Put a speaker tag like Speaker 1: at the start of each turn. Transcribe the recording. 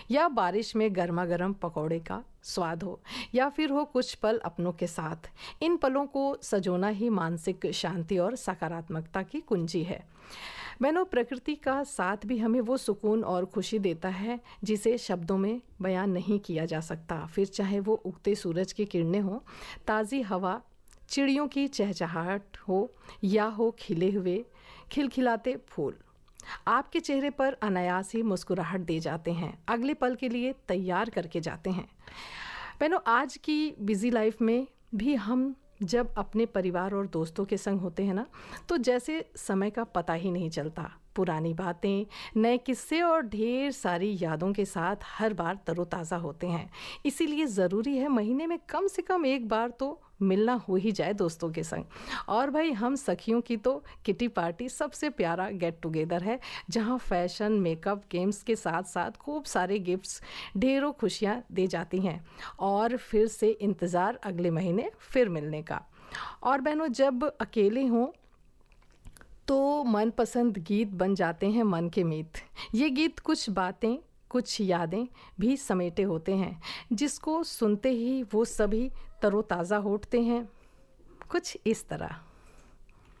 Speaker 1: या बारिश में गर्मा गर्म पकौड़े का स्वाद हो, या फिर हो कुछ पल अपनों के साथ। इन पलों को सजोना ही मानसिक शांति और सकारात्मकता की कुंजी है। बहनों, प्रकृति का साथ भी हमें वो सुकून और खुशी देता है जिसे शब्दों में बयान नहीं किया जा सकता। फिर चाहे वो उगते सूरज की किरणें हो, ताज़ी हवा, चिड़ियों की चहचहाहट हो, या हो खिले हुए खिलखिलाते फूल, आपके चेहरे पर अनायास ही मुस्कुराहट दे जाते हैं, अगले पल के लिए तैयार करके जाते हैं। बहनों, आज की बिजी लाइफ में भी हम जब अपने परिवार और दोस्तों के संग होते हैं ना, तो जैसे समय का पता ही नहीं चलता। पुरानी बातें, नए किस्से और ढेर सारी यादों के साथ हर बार तरोताज़ा होते हैं। इसीलिए ज़रूरी है महीने में कम से कम एक बार तो मिलना हो ही जाए दोस्तों के संग। और भाई, हम सखियों की तो किटी पार्टी सबसे प्यारा गेट टुगेदर है, जहां फैशन, मेकअप, गेम्स के साथ साथ खूब सारे गिफ्ट्स, ढेरों खुशियां दे जाती हैं। और फिर से इंतज़ार अगले महीने फिर मिलने का। और बहनों, जब अकेले हों तो मनपसंद गीत बन जाते हैं मन के मीत। ये गीत कुछ बातें, कुछ यादें भी समेटे होते हैं, जिसको सुनते ही वो सभी तरोताज़ा हो उठते हैं, कुछ इस तरह।